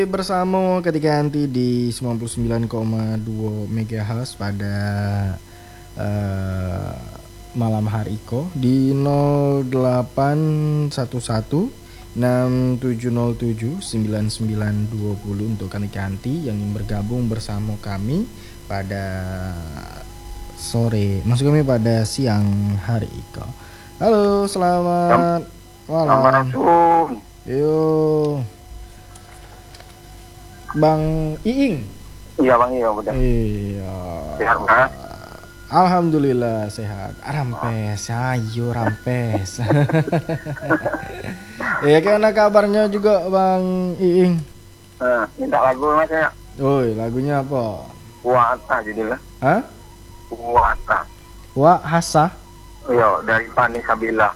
Bersama ketika nanti di 99,2 MHz pada eh, malam hari Iko di 0811 6707 9920 untuk kanti-kanti yang ingin bergabung bersama kami pada sore, maksud kami pada siang hari Iko. Halo, selamat malam. Yo, Bang Iing. Iya Bang, iya benar. Iya. Sehat Bang? Alhamdulillah sehat. Rampes, ayo rampes. Ya, gimana kabarnya juga Bang Iing? Minta lagu Mas ya. Oi, lagunya apa? Wata judulnya. Hah? Wata. Wahasa. Iya, dari Fani Sabila.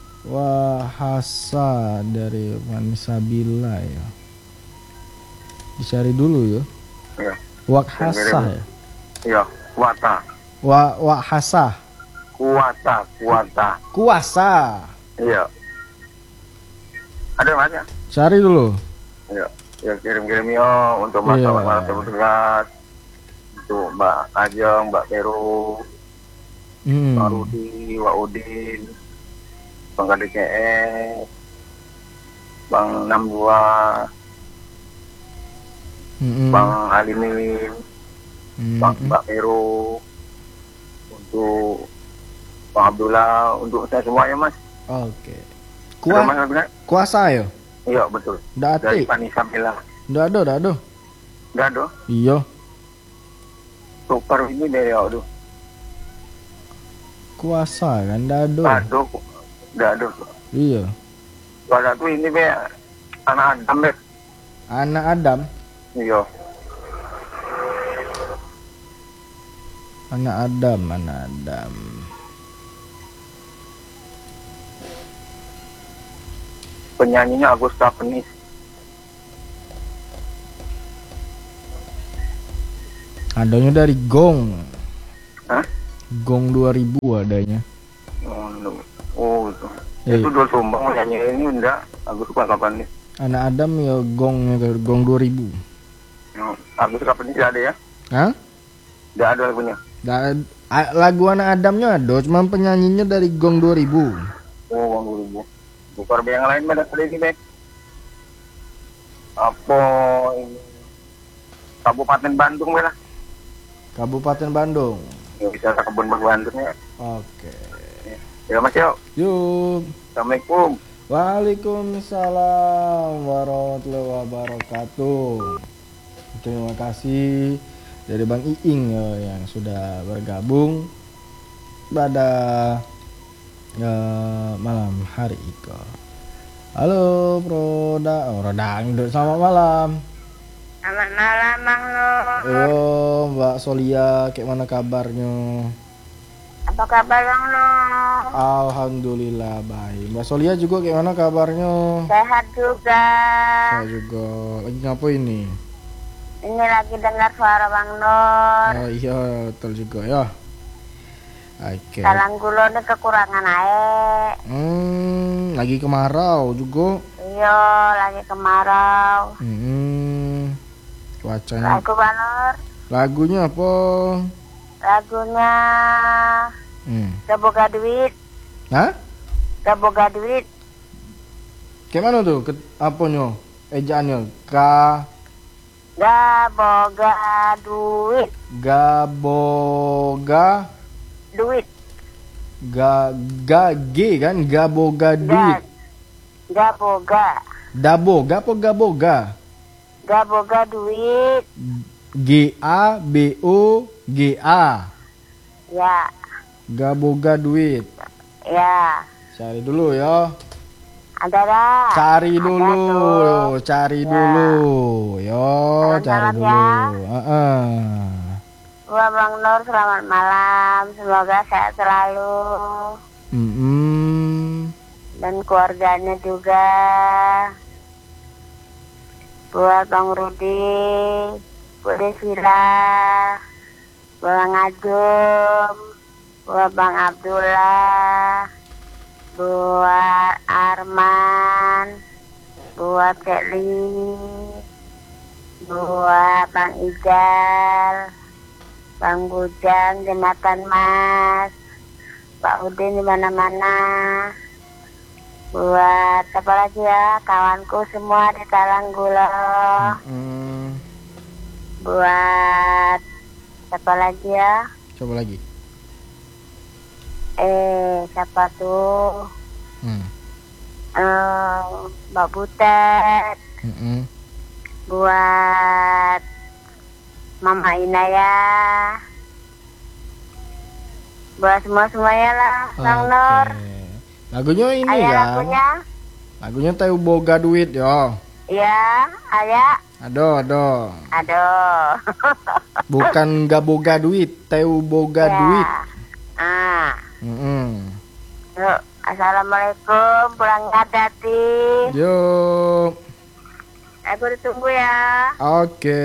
Wahasa dari Manisabila ya. Dicari dulu ya. Iya. Wakhasa ya. Iya, Wata. Wahasa. Kuata. Kuasa. Iya. Ada Mas ya? Cari dulu. Iya. Ya kirim-kirim yo untuk masalah terberat. Untuk Mbak Ajeng, Mbak Peru, Mbak Rudi, Mbak Udin, Bang KDKS, Bang 62, Bang Alimin, Mbak Peru, untuk Bang Abdullah, untuk saya semuanya Mas. Oke. Kuasa ya? Iya betul. Dari Fani Sabila. Nggak ada. Iya. Super ini deh ya, aduh. Kuasa kan nggak ada. Iya. Kuasa tuh ini be anak Adam be. Anak Adam. Iya. Anak Adam. Penyanyinya Agusta Penis. Adanya dari Gong. Hah? Gong 2000 adanya. Oh itu. Itu dua sumbang nyanyi ini enggak. Agus suka kapan nih? Anak Adam ya Gong 2000. Agus kapan nih ada ya? Hah? Enggak ada lagunya. Lagu Anak Adamnya ada, cuma penyanyinya dari Gong 2000. Oh, Gong 2000. Bukan yang lain pada kali ini, Bek. Apa ini? Kabupaten Bandung lah. Kabupaten Bandung. Ya bisa ke kebun Bandung ya. Oke. Ya Mas yo. Yuk. Assalamualaikum. Waalaikumsalam warahmatullahi wabarakatuh. Terima kasih dari Bang Iing yang sudah bergabung pada malam hari itu. Halo Rodang, selamat malam. Selamat malam Bang Nur. Yo Mbak Solia, kayak mana kabarnya? Apa kabar Bang Nur? Alhamdulillah baik. Mbak Solia juga kayak mana kabarnya? Sehat juga. Saya juga. Lagi ngapain ini? Ini lagi dengar suara Bang Nur. Oh iya, betul juga ya. Oke. Salang gulone kekurangan air. Lagi kemarau juga. Iya, lagi kemarau. Cuacanya. Lagu Bang Nur. Lagunya apa? Lagunya Gak boga duit. Hah? Gak boga duit. Kayak mana tuh? Apanya? Ejaannya? Gak boga duit. Gak boga Duit. G kan? Gak boga duit. Gak boga. Daboga apa gak boga? Gak boga duit. GABOGA. Ya. Gak boga duit. Ya. Cari dulu ya. Ada dah. Cari dulu. Yo, cari dulu. Wah Bang Nur, selamat malam. Semoga sehat selalu. Dan keluarganya juga. Buat Bang Rudi, Bu Desira, Bang Ajum, buat Bang Abdullah, buat Arman, buat Kelly, buat Bang Ijal, Bang Bujang, Jonathan Mas, Pak Udin di mana-mana. Buat apa lagi ya, kawanku semua di Talanggulo. Buat apa lagi ya? Coba lagi. Siapa tuh? Mbak Butet. Buat Mama Inaya. Buat semuanya lah, Bang Nur. Lagunya ini Ayah ya. lagunya Teu boga duit yo. Iya, ayah. Aduh. Aduh. Bukan gak boga duit, teu boga Ya. duit. Yuk, assalamualaikum, pulang hati. Yuk. Aku ditunggu ya. Oke.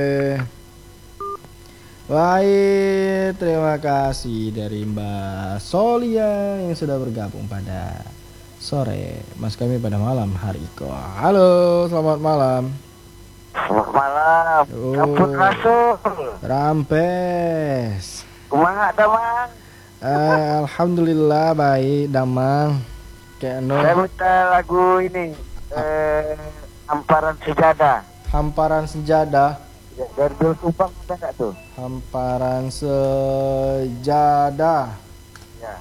Baik, terima kasih dari Mbak Solia yang sudah bergabung pada sore Mas kami pada malam hari ko. Halo, selamat malam. Selamat malam. Kampung Rasul. Rampes. Kumaha Damang? Alhamdulillah baik Damang. Kayak Saya minta lagu ini. Hamparan Sejadah. Hamparan Sejadah. Ya, dari Dul Subang ada nggak tuh? Hamparan Sejadah. Ya.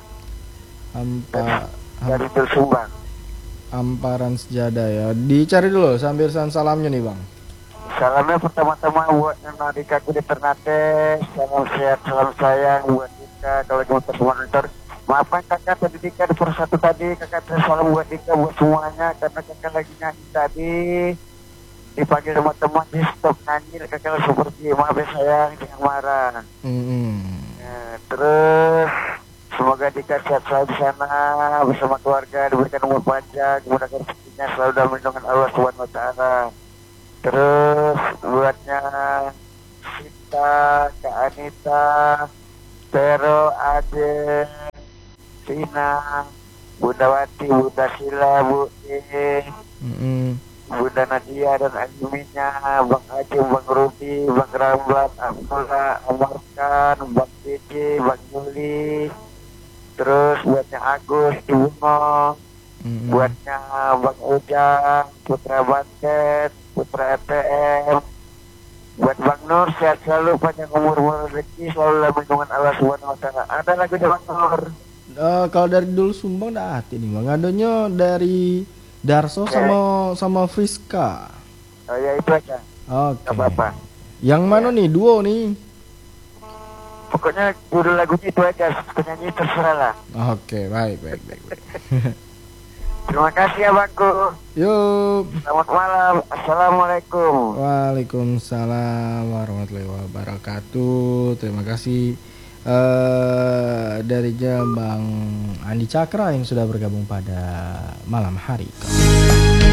Dari Dul Subang. Hamparan Sejadah ya. Dicari dulu sambil salamnya nih Bang. Salamnya pertama-tama buat Nona Dika di Ternate. Salam sehat, salam sayang buat Dika. Kalau kita semua nonton. Maafkan kakak tadi Dika di persatu tadi. Kakak salam buat Dika buat semuanya. Karena kakak lagi nyanyi tadi. Dipanggil sama teman di stop nyanyi. Kakak seperti maaf ya sayang, jangan marah. Terus semoga Dika sehat selalu di sana bersama keluarga, diberikan umur panjang, kemudian rezekinya selalu dalam lindungan Allah Subhanahu wa taala. Terus buatnya Sita, Kak Anita, Vero, Ade, Sina, Bunda Wati, Bunda Sila, Bu Bunda Nadia dan Anjuminya, Bang Aceh, Bang Rudi, Bang Ramlat, Abdullah, Amarkan, Bang Cici, Bang Yuli. Terus buatnya Agus, Ibuno, buatnya Bang Ujang, Putra Bantet, Putra RTM, buat Bang Nur sehat selalu, panjang umur rezeki, selalu dalam lindungan Allah Subhanahu wa taala. Ada lagu dari Bang Nur. Kalau dari Dul Sumbang dah hati nih Bang. Adanya dari Darso sama Friska. Oh ya itu aja. Oke. Gak apa-apa. Yang mana nih duo nih? Pokoknya judul lagunya itu aja, penyanyi terserah lah. Oke, baik. Terima kasih ya Bangku. Yuk. Selamat malam. Assalamualaikum. Waalaikumsalam warahmatullahi wabarakatuh. Terima kasih dari Bang Andi Cakra yang sudah bergabung pada malam hari.